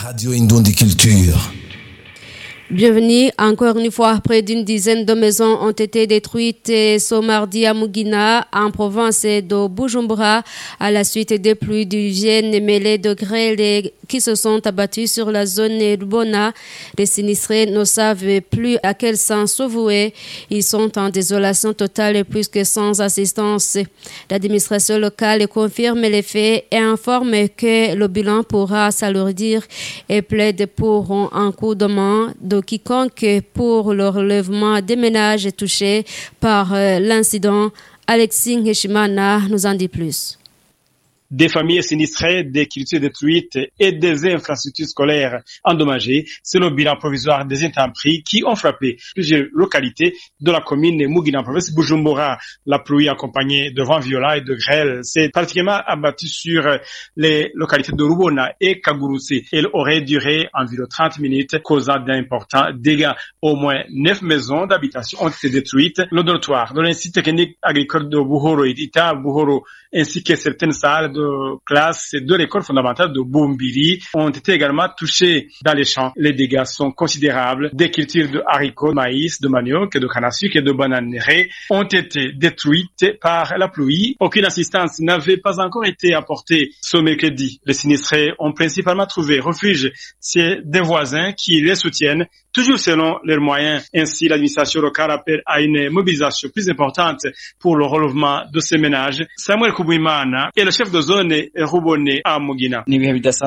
Radio Indondi Culture. Bienvenue. Encore une fois, près d'une dizaine de maisons ont été détruites ce mardi à Mugina, en province de Bujumbura, à la suite des pluies diluviennes mêlées de grêle qui se sont abattues sur la zone Rubona. Les sinistrés ne savent plus à quel sens se vouer. Ils sont en désolation totale et plus que sans assistance. L'administration locale confirme les faits et informe que le bilan pourra s'alourdir et plaide pour un coup de main de quiconque pour le relèvement des ménages touchés par l'incident. Alexis Ngeshimana nous en dit plus. Des familles sinistrées, des cultures détruites et des infrastructures scolaires endommagées, c'est le bilan provisoire des intempéries qui ont frappé plusieurs localités de la commune Mugina, province Bujumbura. La pluie accompagnée de vents violents et de grêle s'est particulièrement abattue sur les localités de Rubona et Kagourou-C. Elle aurait duré environ 30 minutes, causant d'importants dégâts. Au moins 9 maisons d'habitation ont été détruites. Le dortoir de l'Institut technique agricole de Buhoro et d'Ita Buhoro, ainsi que certaines salles de classe de l'école fondamentale de Bumbiri ont été également touchés dans les champs. Les dégâts sont considérables. Des cultures de haricots, de maïs, de manioc, de canne à sucre et de bananeraies ont été détruites par la pluie. Aucune assistance n'avait pas encore été apportée ce mercredi. Les sinistrés ont principalement trouvé refuge chez des voisins qui les soutiennent, toujours selon leurs moyens. Ainsi, l'administration locale appelle à une mobilisation plus importante pour le relèvement de ces ménages. Samuel Kubuimana est le chef de zone Rubone à Mugina. Nous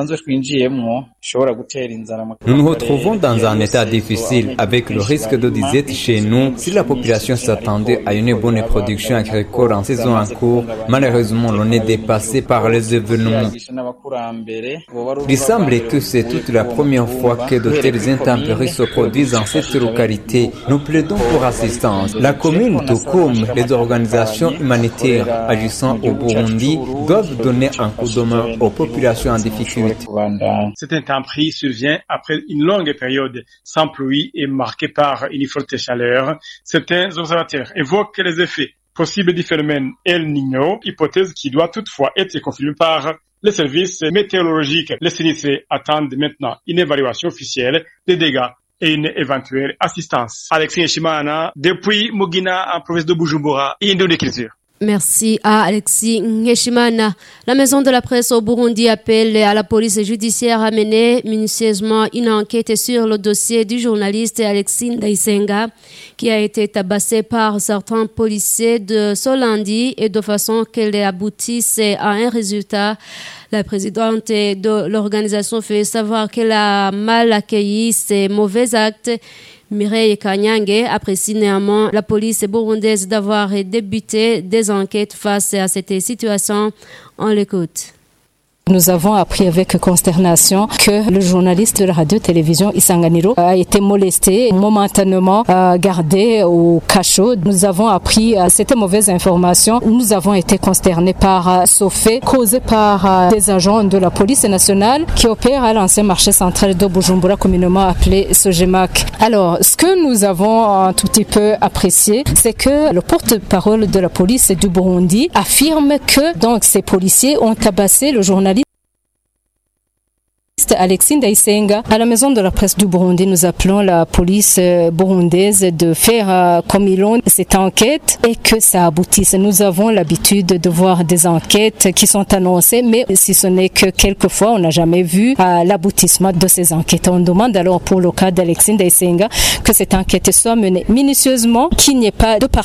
nous retrouvons dans un état difficile avec le risque de disette chez nous. Si la population s'attendait à une bonne production agricole en saison en cours, malheureusement l'on est dépassé par les événements. Il semble que c'est toute la première fois que de telles intempéries se produisent dans cette localité. Nous plaidons pour assistance. La commune, tout comme les organisations humanitaires agissant au Burundi, doivent donner un coup de main aux populations en difficulté. Cette intempérie survient après une longue période sans pluie et marquée par une forte chaleur. Certains observateurs évoquent les effets possibles du phénomène El Niño, hypothèse qui doit toutefois être confirmée par les services météorologiques. Les sinistrés attendent maintenant une évaluation officielle des dégâts et une éventuelle assistance. Alexis Ngeshimana, depuis Mugina, en province de Bujumbura, Indondi Culture. Merci à Alexis Ngeshimana. La maison de la presse au Burundi appelle à la police judiciaire à mener minutieusement une enquête sur le dossier du journaliste Alexis Ndaisenga qui a été tabassé par certains policiers de ce lundi et de façon qu'elle aboutisse à un résultat. La présidente de l'organisation fait savoir qu'elle a mal accueilli ces mauvais actes. Mireille Kanyange apprécie néanmoins la police burundaise d'avoir débuté des enquêtes face à cette situation. On l'écoute. Nous avons appris avec consternation que le journaliste de la radio-télévision Isanganiro a été molesté, momentanément gardé au cachot. Nous avons appris cette mauvaise information. Nous avons été consternés par ce fait causé par des agents de la police nationale qui opèrent à l'ancien marché central de Bujumbura, communément appelé Sojemac. Alors, ce que nous avons un tout petit peu apprécié, c'est que le porte-parole de la police du Burundi affirme que donc ces policiers ont tabassé le journaliste Alexis Ndaisenga. À la maison de la presse du Burundi, nous appelons la police burundaise de faire comme ils l'ont cette enquête et que ça aboutisse. Nous avons l'habitude de voir des enquêtes qui sont annoncées, mais si ce n'est que quelquefois, on n'a jamais vu l'aboutissement de ces enquêtes. On demande alors pour le cas d'Alexis Ndaisenga que cette enquête soit menée minutieusement, qu'il n'y ait pas de